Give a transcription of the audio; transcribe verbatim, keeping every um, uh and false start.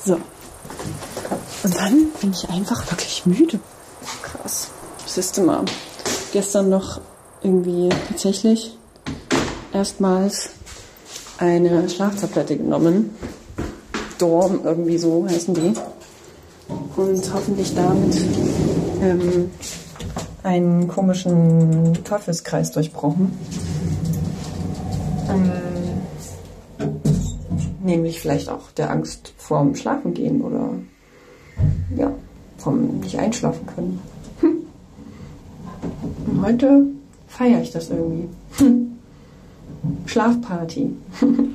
So. Und dann bin ich einfach wirklich müde. Krass. Siehst du mal. Gestern noch irgendwie tatsächlich erstmals eine Schlaftablette genommen. Dorm, irgendwie so heißen die. Und hoffentlich damit ähm, einen komischen Teufelskreis durchbrochen. Ähm, nämlich vielleicht auch der Angst vorm Schlafengehen oder ja, vom nicht einschlafen können. Hm. Und heute feiere ich das irgendwie. Hm. Schlafparty.